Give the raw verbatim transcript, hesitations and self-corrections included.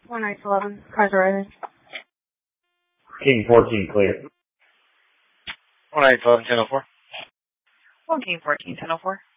one nine eleven, cars are ready. King fourteen, clear. one nine eleven, ten oh four. one King fourteen, ten oh four.